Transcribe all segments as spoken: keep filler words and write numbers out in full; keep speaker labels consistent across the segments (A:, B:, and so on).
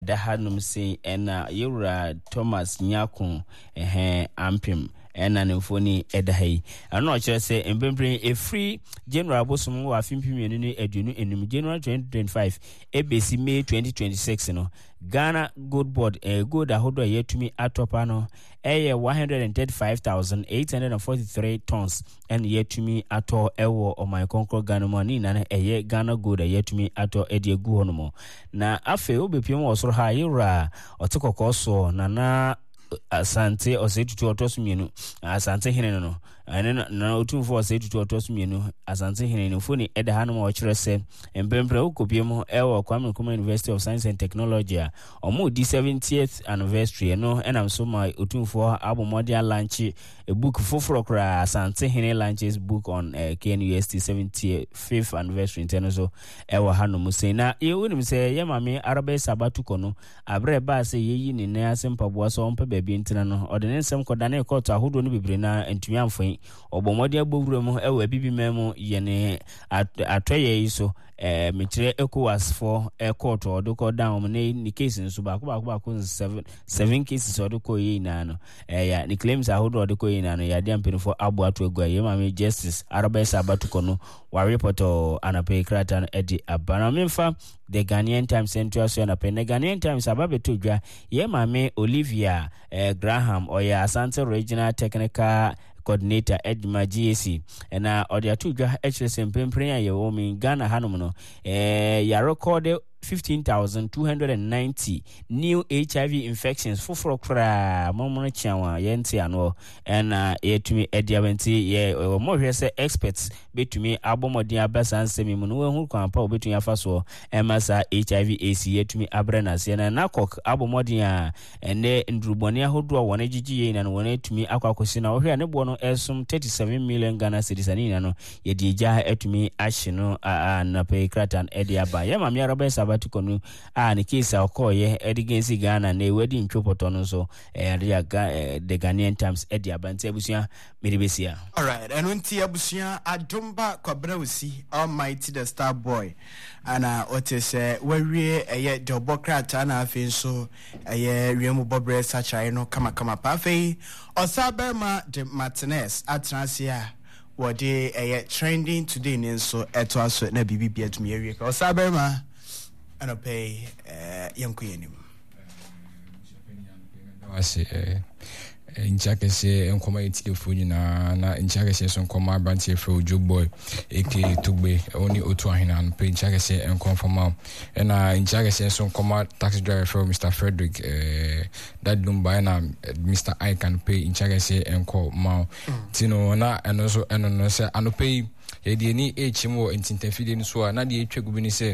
A: da hanum sei ena yewura Thomas Nyakun ehe ampem ena nemfoni edahai ano kire se empempren e free January bosom wa fimpimienu ne aduonu enum January twenty twenty-five ebesi May twenty twenty-six no Ghana Gold Board eh gold ahodo yetumi atopa no eye one hundred thirty-five thousand eight hundred forty-three tons and yetumi ato ewo o my conquer Ghana money na eye Ghana gold yetumi ato edi egu hono na afe obepiem osoro ha yura otekoko na na Asante osetutu otosumienu asante hene no ene na otumfo osetutu otosumienu asante hene no foni eda hanu ma ochire se empempre ukopiem ewo Kwame Nkrumah University of Science and Technology omo di seventieth anniversary no enam so ma otumfo abomode launch a book foforo kra asante hene launches book on uh, K N U S T seventy-fifth anniversary inteno so ewo hanu musei na ye wonim se ye mame arabe sabatu kono abre ba se yeyi ne na asempa so ompa bi ntina no odene nsem kodane court ahodo no bebre na ntumi amfon obomode agbowura mu ewa bibi memu yene atoye iso eh metire ECOWAS for a court odo ko down ne ni case nso ba ko ba ko ba ko seven seven cases odo ko yi na no eh ya ni claims ahodo odo ko yi na no ya de ampeni for abu atu egua ye ma me justice arabe sabatu kono wa report anape krata edi abana memfa the Ghanaian Times Central so na pen Ghanaian Times ababeto dwa ye ma me Olivia eh, Graham oya Asante Regional Technical Coordinator Edma G A C na odia to dwa H S M pempren ye wo mi Ghana hanom no eh ya record fifteen thousand two hundred ninety new H I V infections for kra momo chianwa yenti ano na yetumi ediabenti ye mo hwese experts betumi abomodin abasa nsemi mu no hu kwan pa obetumi afaso emasa H I V A C yetumi abrena se na nakok abomodin a ene ndruboni ahodo a wona gigiye na wona etumi akwakosi na ohwe ne bo no esum thirty-seven million Ghana cedis ani na no ye dija etumi ahino a na pe kratan ediaba ye ma mi araba batukonu a ne case akoye edigensi Ghana na ewedi ntwopoto no so eh the Ghanaian Times edi abante abusia medibesia.
B: All right, and unti abusia adumba kwabrawusi almighty the star boy ana otese wawie eye dobokrata na afi so eye wiemu bobre sacha no kama kama pafe osabema de Martinez atransia wode eye trending today ne so eto aso na bibi atumi awie ka osabema ana pay eh yankuyenim
C: wasi eh inchakese enkoma telefone na na inchakese so nkoma branch for Joe Boy eke tugbe oni otu ahina an pe inchakese enkonfirm na inchakese so nkoma taxi driver for Mister Frederick eh that lumba na Mister I can pay inchakese enko ma tino na eno so eno no se ano pay yedi ni hmo intintafide ni so na de etwa gubi ni se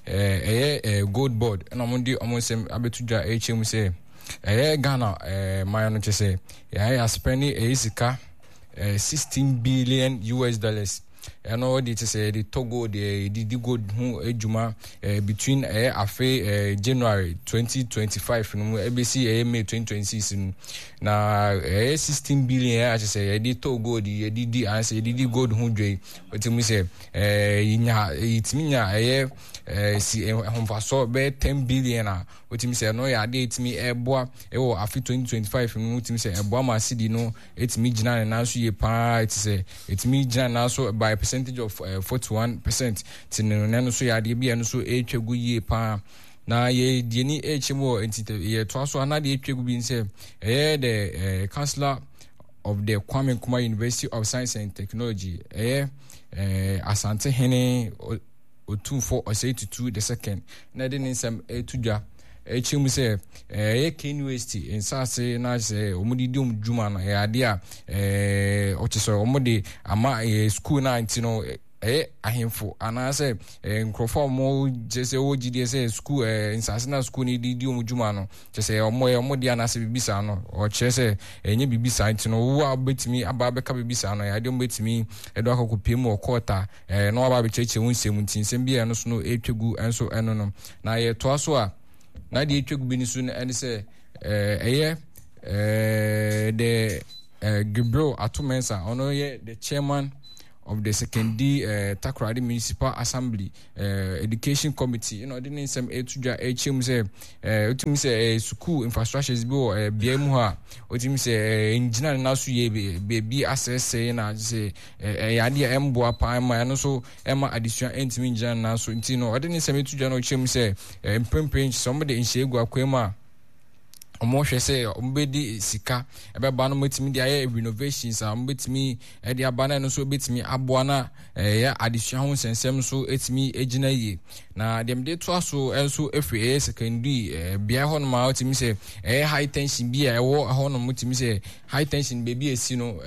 C: eh eh gold board na mo di omonsem abetudwa hmo se eh Ghana eh my no chese ya spending eh sika eh sixteen billion U S dollars and all the say the Togo the the gold hu ejuma between eh afe January twenty twenty-five no A B C eh May twenty twenty-six na eh sixteen billion I say the Togo the the I say the gold hu dwe otimi say eh yinya itiminya eh eh si honfaso be ten billion a otimi say no ya de itimi eboa e wo afi twenty twenty-five no otimi say eboa ma cedi no itimi gina na so ye pa it say itimi gina na so by percentage of uh, forty-one percent tinu nanu so ya de bia no so etwegu ye pa na ye de ni hmo entity ye to so na de etwegu bi nse eh the counselor of the Kwame Nkrumah University of Science and Technology eh eh Asante Hene otumfo osetutu the second na de nsem etudwa echim se eh K N U S T insase na se omudi di omdjuma na ya de a eh ochiso omudi ama school na ntino eh ahemfo anase nkrofo mo jese ogidi se school eh insase na school ni di omdjuma no jese omo omudi anase bibisa no o chese enye bibisa ntino wo abetimi aba beka bibisa no ya de mbetimi edo akokopiem okota eh no aba becheche wunsem ntinsem bia no so no etwegu enso eno no na ye to aso a na de etwegu bi ni so na say eh eye eh the Gabriel Atumensa ono ye the chairman of the secondary uh, Takoradi Municipal Assembly uh, Education Committee. You know, didn't some etuja hm say uh utim say school infrastructures bi o bia mu ha utim say engineer na so ye be assess say na say e ade embo apa ma no so ema addition entimi engineer na so nti no didn't some etuja no hm say mpempem somebody in shegu akwema omo hwe say ombedi sika ebeba no metimi dia ye renovations a ombetimi e dia bana no so betimi aboa na ya addition ho sensem so etimi egina yi na dem de to aso enso efre secondary bia ho no ma otimi say e high tension bia e wo ho no mutimi say high tension baby esi no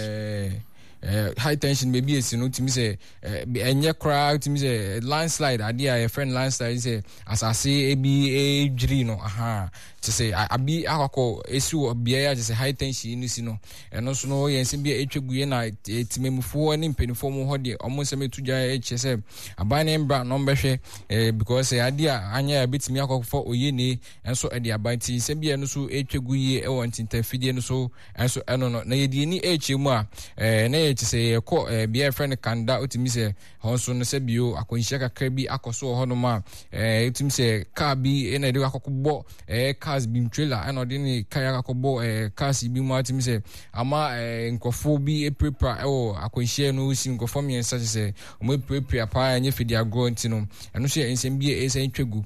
C: eh Uh, high tension maybe is you know to me say enye crowd to me say landslide idea a friend landslide say as I say abi ejiri no aha to say abi akoko esu bia ya say high tension ni si no eno so no yense bia etweguye na timemfo ni mpenifo mo ho de omo se metuja eche say aban embra no mbehwe because idea anya abitimi akoko oye ne enso e de aban ti se bia no so etweguye e won tintafidie no so enso eno no na yedi ni eche mu a na to say ko bia friend kanda otimi say honso no se bio akonhia kakra bi akoso ho no ma eh otimi say car bi e na de akokbo eh cars bi trailer and odini kaya akokbo eh cars bi mu otimi say ama nkofo bi e prepare e akonhia no si nkofo mi ensa say o prepare pa anya fidi agro ntino eno so ensem bi e say twegu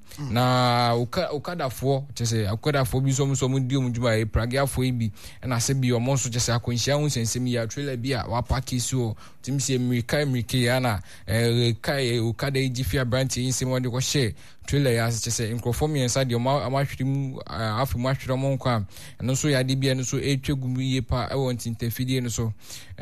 C: na okadafo to say okadafo bi so so mu di omjuma e pragiafo bi na se bi omo so to say akonhia hu sensem ya trailer bi a wa pakiso timse mirika mirika yana eh kai ukada ejifia branch yin wode ko share trailer ya se se microphone yensa de ma amahwiri mu afi mu ahwiri mo nkwa no so ya de bia no so etwegu ye pa e won tintafidie no so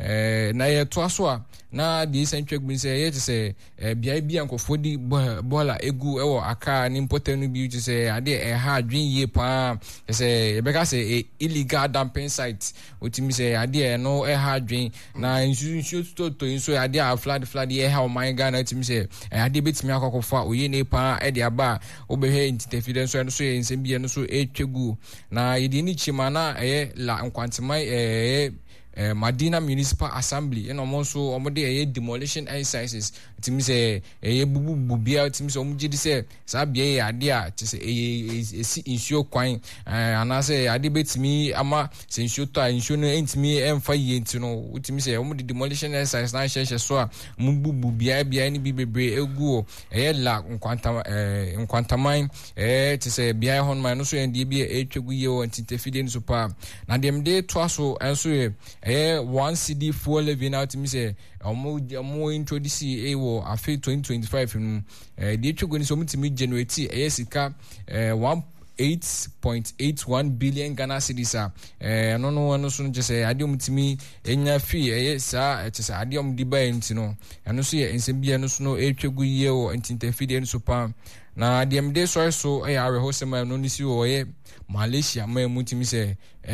C: eh na ye to aso a na de sen twegu se ye te se bia bia nkofo di bola egu e wo aka ni important bi te se ade e ha adwen ye pa se e beka se illegal dumping site otimi se ade no e ha adwen na insu to to insu ade a flood flood ye ha o man ga na otimi se ade betimi akokofa oye ne pa e de ba obehe intafidie so no so ye nsem bia no so etwegu na yedi ni chima na e la nkwantemai e Uh, Madina Municipal Assembly and also omode e demolition exercises timi say e bubu bubia timi say omji di say sabia e ade a ti say e si insure kwan ana say ade betimi ama say insure to insure no entimi emfa ye ntino timi say omode demolition exercise na hye hye so a mubu bubia bia ni bi bebre egu e la nkwanta eh nkwantaman eh ti say bia hon man no so en die bia e twegu ye won tintafide ni so pa na dem de to aso enso e eh one C D for living out me say omo omo introduce e wo afi twenty twenty-five no eh de twego ni so mutimi generate eh sika eh one eight point eight one billion Ghana cedis a eh no no no so just say ade mutimi enya fi eh sa e say ade om di ba enti no eno so ye ensem bia no so no e twego ye wo entintafide no so pa na dem de so so eh are hosema no ni si wo ye Malaysia ma mutimi say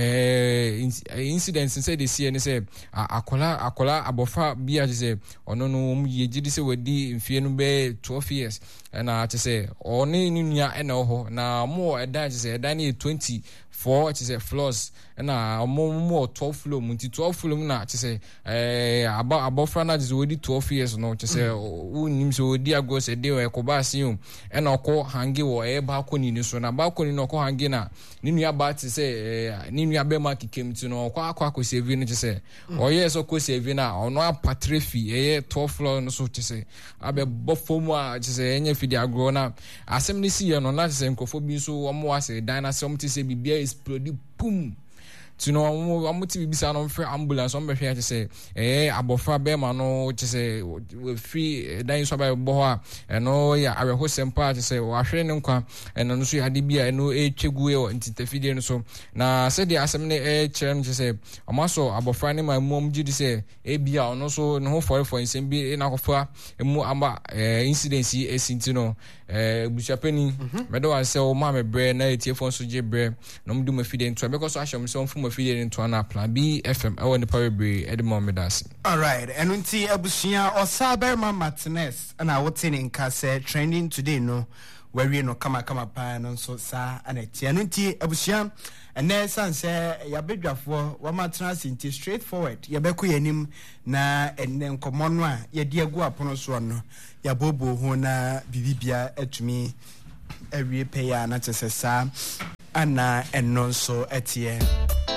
C: eh incidents say they see any say akola akola abofa bia say ono no mu ye gidi say wadi mfie no be twelve years na to say oni ni nua na ho na mo eda say eda ni twenty-four to say floors na mo mo twelve floor munti twelve floor na to say eh aba abofa na say wadi twelve years no to say unim say wadi ago say dey e ko ba asium e na ko hangi wo e ba ko ni so na ba ko ni no ko hangi na ni nua ba to say ni nua be ma kikem ti no kwa kwa ko save ni to say o yes so ko save na ono apatrefi e twelve floor no so to say abe bofom a to say enye fidi agro na asem ni si ye no na to say nkofo bi so omo ase dinosaur to say bibia explode pum to no amuti bibisa no free ambulance on be hwe to say eh abofra be ma no to say we free dinosaur ba bo ha eno ya aweho sempa to say wa hwe ne nkwa eno no so ya de bia eno e twegu e ntintafidie no so na se de asem ne e cherem to say amaso abofra ne ma mom gidi say e bia ono so ne ho for for nsem bi na kofa emu amba incident yi esinti no eh buchapeni medo wan say o ma me bre na etiefo so je bre no mdu mafide nto because so ahye so mfu mafide nto na plan B F M e won power bre edmo medasi.
B: All right, enunti abusia Osaberma Martinez na wotin nka say trending today no wawie no kama kama pa no nso sa anetia no nti abusua ene sanse yabedwafoɔ wama transinti straight forward yabeko yanim na enne nkomo no a yedi agu apono so no yabobo ho na bibibia atumi awie pe ya na tesesa ana enno nso etie